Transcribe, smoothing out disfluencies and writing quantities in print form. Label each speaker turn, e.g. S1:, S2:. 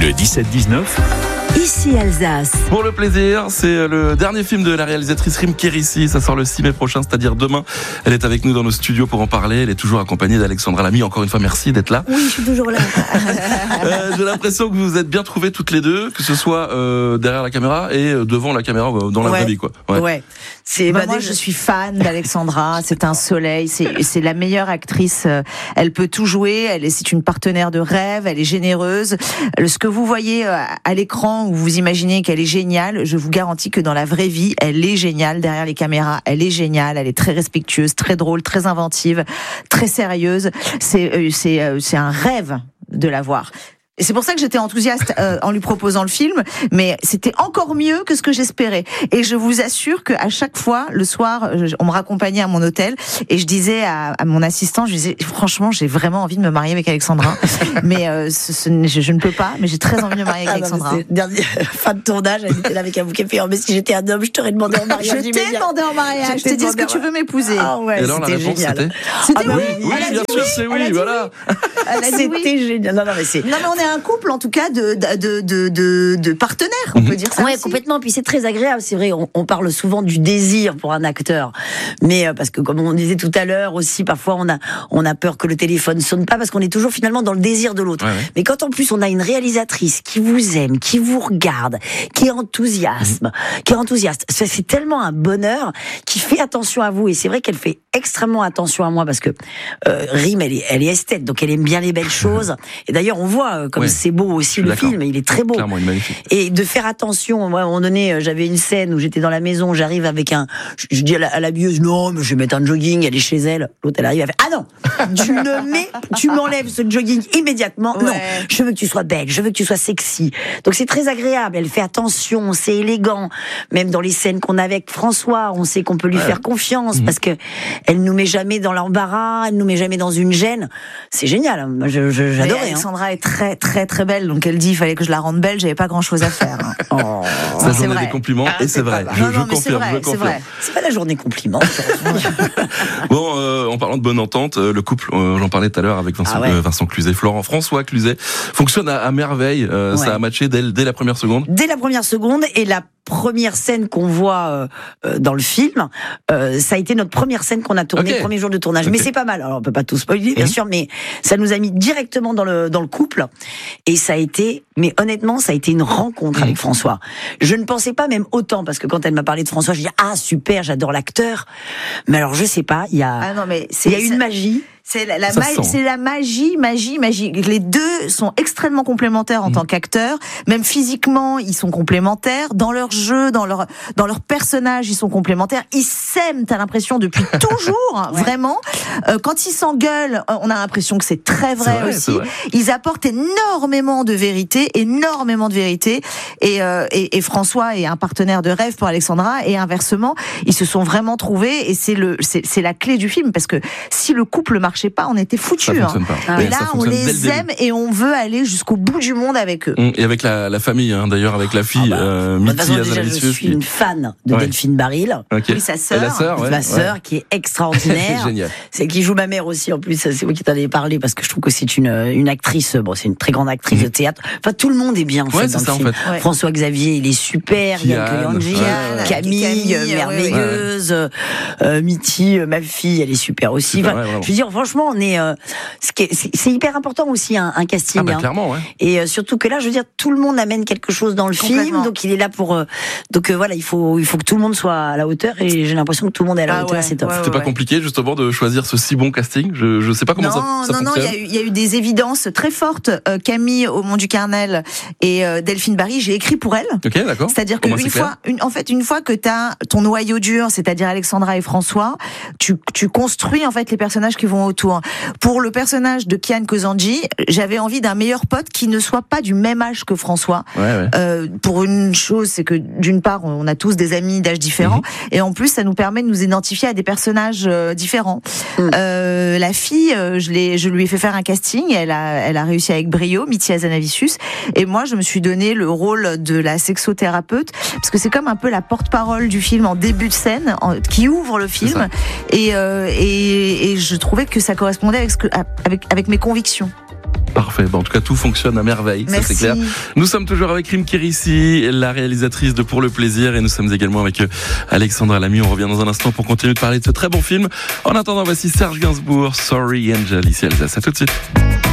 S1: Le 17-19.
S2: Ici Alsace.
S3: Pour le plaisir, c'est le dernier film de la réalisatrice Rim Kérissi. Ça sort le 6 mai prochain, c'est-à-dire demain. Elle est avec nous dans nos studios pour en parler. Elle est toujours accompagnée d'Alexandra Lamy. Encore une fois, merci d'être là.
S2: Oui, je suis toujours là.
S3: J'ai l'impression que vous vous êtes bien trouvées toutes les deux, que ce soit derrière la caméra et devant la caméra dans la vraie vie, quoi.
S4: Ouais. Moi, je suis fan d'Alexandra. C'est un soleil. C'est la meilleure actrice. Elle peut tout jouer. C'est une partenaire de rêve. Elle est généreuse. Ce que vous voyez à l'écran, où vous imaginez qu'elle est géniale, je vous garantis que dans la vraie vie, elle est géniale derrière les caméras. Elle est géniale. Elle est très respectueuse, très drôle, très inventive, très sérieuse. C'est un rêve de la voir. Et c'est pour ça que j'étais enthousiaste en lui proposant le film, mais c'était encore mieux que ce que j'espérais. Et je vous assure qu'à chaque fois, le soir, on me raccompagnait à mon hôtel et je disais à mon assistant, je disais, franchement, j'ai vraiment envie de me marier avec Alexandra, mais je ne peux pas, mais j'ai très envie de me marier avec Alexandra.
S2: Fin de tournage, elle était là avec un bouquet de fleurs. Mais si j'étais un homme, je t'aurais demandé en mariage.
S4: Je t'ai demandé en mariage. Je t'ai dit, est-ce que tu veux m'épouser?
S2: Ah ouais,
S3: et alors,
S2: c'était génial.
S4: C'était
S3: oui, bien sûr, c'est oui, voilà.
S2: C'était génial. Non,
S4: mais on est un couple, en tout cas, de partenaires, on peut dire ça.
S2: Ouais,
S4: aussi.
S2: complètement. Puis c'est très agréable. C'est vrai, on parle souvent du désir pour un acteur. Mais parce que, comme on disait tout à l'heure aussi, parfois on a peur que le téléphone sonne pas parce qu'on est toujours finalement dans le désir de l'autre.
S3: Ouais.
S2: Mais quand en plus on a une réalisatrice qui vous aime, qui vous regarde, qui est enthousiaste, c'est tellement un bonheur, qui fait attention à vous. Et c'est vrai qu'elle fait extrêmement attention à moi parce que Rim, elle est esthète, donc elle aime bien les belles choses. Et d'ailleurs, on voit comme c'est beau aussi le film, il est très beau.
S3: Clairement, il est magnifique.
S2: Et de faire attention, moi à un moment donné, j'avais une scène où j'étais dans la maison, j'arrive avec je dis à la billeuse, non, mais je vais mettre un jogging, elle est chez elle. L'autre, elle arrive, elle fait, ah non, tu m'enlèves ce jogging immédiatement.
S4: Ouais.
S2: Non, je veux que tu sois belle, je veux que tu sois sexy. Donc c'est très agréable, elle fait attention, c'est élégant. Même dans les scènes qu'on a avec François, on sait qu'on peut lui faire confiance parce que elle nous met jamais dans l'embarras, elle nous met jamais dans une gêne. C'est génial, moi j'adorais.
S4: Alexandra est très très très belle, donc elle dit il fallait que je la rende belle, j'avais pas grand chose à faire.
S3: Sa
S4: c'est
S3: journée
S4: vrai.
S3: des compliments, et c'est vrai. Je confirme.
S4: C'est vrai.
S2: C'est pas la journée compliment.
S3: Bon, en parlant de bonne entente, le couple, j'en parlais tout à l'heure avec Vincent Cluzet, François Cluzet, fonctionne à merveille. Ça a matché dès la première seconde.
S2: Dès la première seconde, et la première scène qu'on voit dans le film, ça a été notre première scène qu'on a tournée, le premier jour de tournage. Mais c'est pas mal. Alors on peut pas tout spoiler, bien sûr, mais ça nous a mis directement dans le couple. Et ça a été, mais honnêtement, ça a été une rencontre avec François. Je ne pensais pas même autant, parce que quand elle m'a parlé de François, je dis ah super, j'adore l'acteur. Mais alors je sais pas, il y a une magie.
S4: C'est la magie. Les deux sont extrêmement complémentaires en tant qu'acteurs. Même physiquement, ils sont complémentaires. Dans leur jeu, dans leur personnage, ils sont complémentaires. Ils s'aiment, t'as l'impression, depuis toujours, vraiment. Quand ils s'engueulent, on a l'impression que c'est très vrai aussi. Vrai. Ils apportent énormément de vérité. Et François est un partenaire de rêve pour Alexandra. Et inversement, ils se sont vraiment trouvés. Et c'est la clé du film. Parce que si le couple marchait pas, on était foutus. Et là, on les aime et on veut aller jusqu'au bout du monde avec eux.
S3: Et avec la famille, d'ailleurs, avec la fille, Mithy Hazanavicius.
S2: Je suis une fan de Delphine Baril.
S4: Oui, sa sœur.
S2: Ma sœur, qui est extraordinaire.
S3: C'est génial.
S2: C'est qui joue ma mère aussi, en plus. C'est moi qui t'en ai parlé, parce que je trouve que c'est une actrice, c'est une très grande actrice de théâtre. Enfin, tout le monde est bien, dans le film. En fait. François Xavier, il est super. Yann Camille, merveilleuse. Mithy, ma fille, elle est super aussi. Je veux dire, franchement, on est. C'est hyper important aussi un casting.
S3: Clairement, ouais.
S2: Et surtout que là, je veux dire, tout le monde amène quelque chose dans le film, donc il est là pour. Donc voilà, il faut que tout le monde soit à la hauteur, et j'ai l'impression que tout le monde est à la hauteur. C'est top.
S3: C'était pas compliqué justement de choisir ce si bon casting. Je sais pas comment ça fonctionne. Non,
S4: il y a eu des évidences très fortes. Camille au Mont du Carnel et Delphine Barry, j'ai écrit pour elle.
S3: Ok, d'accord.
S4: C'est-à-dire que une fois que t'as ton noyau dur, c'est-à-dire Alexandra et François, tu construis en fait les personnages qui vont autour. Pour le personnage de Kian Kozandji, j'avais envie d'un meilleur pote qui ne soit pas du même âge que François. Pour une chose, c'est que d'une part, on a tous des amis d'âge différents, et en plus, ça nous permet de nous identifier à des personnages différents. La fille, je lui ai fait faire un casting, elle a réussi avec brio, Mithy Hazanavicius, et moi, je me suis donné le rôle de la sexothérapeute, parce que c'est comme un peu la porte-parole du film en début de scène, qui ouvre le film, et je trouvais que ça correspondait avec mes convictions.
S3: Parfait. Bon, en tout cas, tout fonctionne à merveille.
S4: Merci.
S3: Ça, c'est clair. Nous sommes toujours avec Rim Kérissi, la réalisatrice de Pour le plaisir, et nous sommes également avec Alexandra Lamy. On revient dans un instant pour continuer de parler de ce très bon film. En attendant, voici Serge Gainsbourg, Sorry Angel, ici Alsace. À tout de suite.